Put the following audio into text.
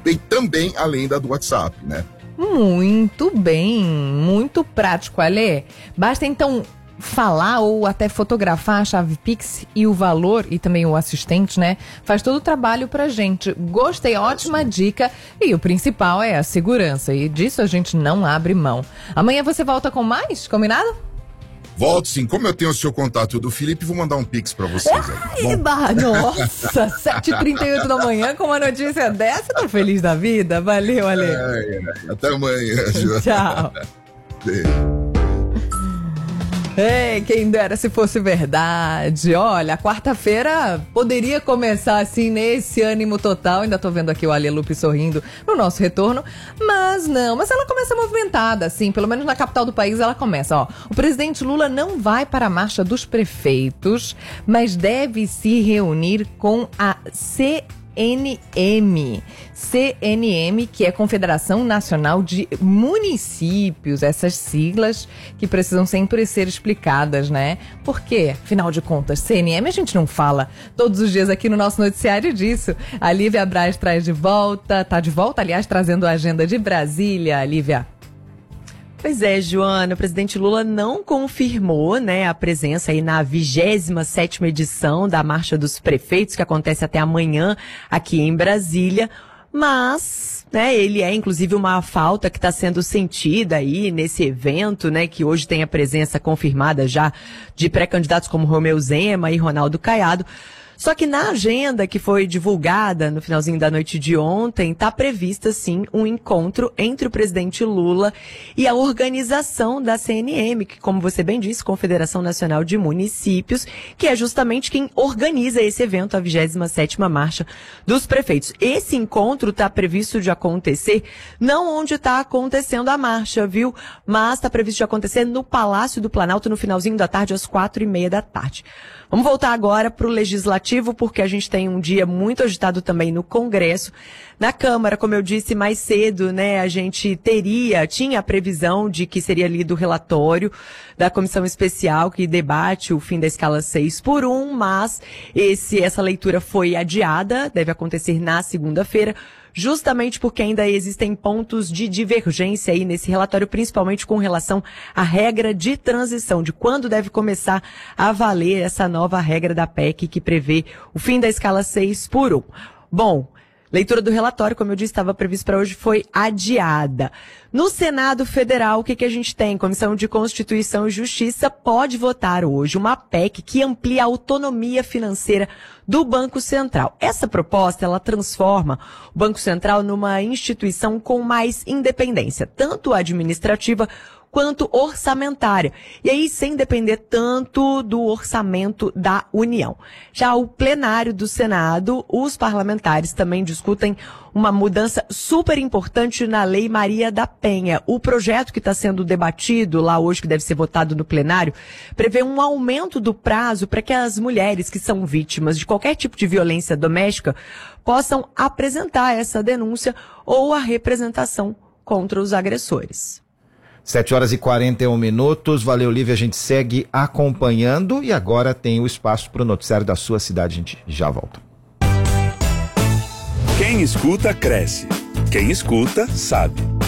tem também a lenda do WhatsApp, né? Muito bem, muito prático, Ale. Basta então falar ou até fotografar a chave Pix e o valor, e também o assistente, né? Faz todo o trabalho pra gente. Gostei, ótima dica. E o principal é a segurança, e disso a gente não abre mão. Amanhã você volta com mais, combinado? Volto sim. Como eu tenho o seu contato do Felipe, vou mandar um Pix pra vocês. Nossa, 7h38 da manhã com uma notícia dessa, tô feliz da vida. Valeu, Ale. Até amanhã, Joana. Tchau. Ei, quem dera se fosse verdade. Olha, a quarta-feira poderia começar assim, nesse ânimo total. Ainda tô vendo aqui o Ale Lupe sorrindo no nosso retorno. Mas não, mas ela começa movimentada, assim. Pelo menos na capital do país ela começa, ó. O presidente Lula não vai para a marcha dos prefeitos, mas deve se reunir com a CNM, que é Confederação Nacional de Municípios, essas siglas que precisam sempre ser explicadas, né? Por quê? Afinal de contas, CNM a gente não fala todos os dias aqui no nosso noticiário disso. A Lívia Braz traz de volta, tá de volta, aliás, trazendo a agenda de Brasília, Lívia. Pois é, Joana, o presidente Lula não confirmou, né, a presença aí na 27ª edição da Marcha dos Prefeitos, que acontece até amanhã aqui em Brasília, mas, né, ele é inclusive uma falta que está sendo sentida aí nesse evento, né, que hoje tem a presença confirmada já de pré-candidatos como Romeu Zema e Ronaldo Caiado. Só que na agenda que foi divulgada no finalzinho da noite de ontem, está prevista, sim, um encontro entre o presidente Lula e a organização da CNM, que, como você bem disse, Confederação Nacional de Municípios, que é justamente quem organiza esse evento, a 27ª Marcha dos Prefeitos. Esse encontro está previsto de acontecer, não onde está acontecendo a marcha, viu? Mas está previsto de acontecer no Palácio do Planalto no finalzinho da tarde, às 4h30 da tarde. Vamos voltar agora para o Legislativo, porque a gente tem um dia muito agitado também no Congresso. Na Câmara, como eu disse mais cedo, né, a gente tinha a previsão de que seria lido o relatório da Comissão Especial que debate o fim da escala 6x1, mas essa leitura foi adiada, deve acontecer na segunda-feira, justamente porque ainda existem pontos de divergência aí nesse relatório, principalmente com relação à regra de transição, de quando deve começar a valer essa nova regra da PEC que prevê o fim da escala 6x1. Bom, leitura do relatório, como eu disse, estava previsto para hoje, foi adiada. No Senado Federal, o que a gente tem? Comissão de Constituição e Justiça pode votar hoje uma PEC que amplia a autonomia financeira do Banco Central. Essa proposta, ela transforma o Banco Central numa instituição com mais independência, tanto administrativa quanto orçamentária. E aí, sem depender tanto do orçamento da União. Já o plenário do Senado, os parlamentares também discutem uma mudança super importante na Lei Maria da Penha. O projeto que está sendo debatido lá hoje, que deve ser votado no plenário, prevê um aumento do prazo para que as mulheres que são vítimas de qualquer tipo de violência doméstica possam apresentar essa denúncia ou a representação contra os agressores. 7h41. Valeu, Lívia. A gente segue acompanhando e agora tem o espaço para o noticiário da sua cidade. A gente já volta. Quem escuta, cresce. Quem escuta, sabe.